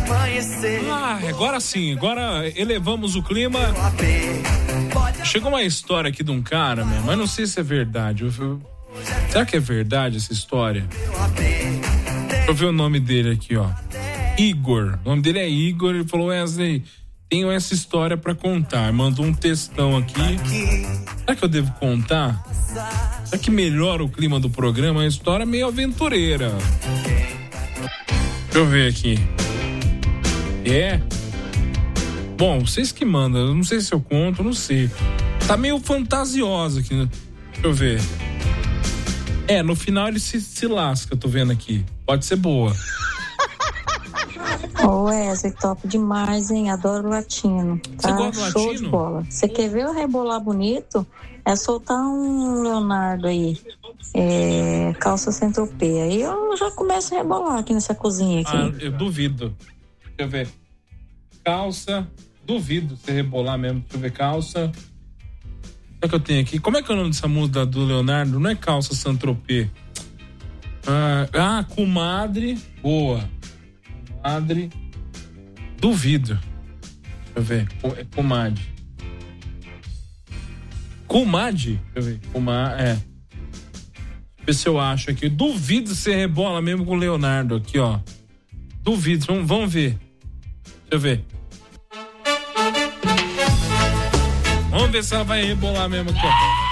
Agora sim, agora elevamos o clima. Chegou uma história aqui de um cara, mas não sei se é verdade. Será que é verdade essa história? Deixa eu ver o nome dele aqui, ó. Igor. O nome dele é Igor. Ele falou: Wesley, tenho essa história pra contar. Mandou um textão aqui. Será que eu devo contar? Será que melhora o clima do programa? É uma história meio aventureira. Deixa eu ver aqui. Bom, vocês que mandam. Eu não sei se eu conto, não sei. Tá meio fantasiosa aqui, né? Deixa eu ver. No final ele se lasca, tô vendo aqui. Pode ser boa. Ô Wesley, top demais, hein? Adoro latino. Tá? Você gosta do show latino? De bola. Você quer ver eu rebolar bonito? É soltar um Leonardo aí. Calça Saint-Tropez. Aí eu já começo a rebolar aqui nessa cozinha aqui. Eu duvido. Deixa eu ver. Calça. Duvido você rebolar mesmo. Deixa eu ver. Calça. O que eu tenho aqui? Como é que é o nome dessa música do Leonardo? Não é Calça Saint-Tropez. Comadre. Boa. Comadre. Duvido. Deixa eu ver. Comadre. Comadre? Deixa eu ver. Deixa eu ver se eu acho aqui. Duvido você rebola mesmo com o Leonardo aqui, ó. Duvido. Vamos ver. Deixa eu ver. Vamos ver se ela vai rebolar mesmo aqui, ó.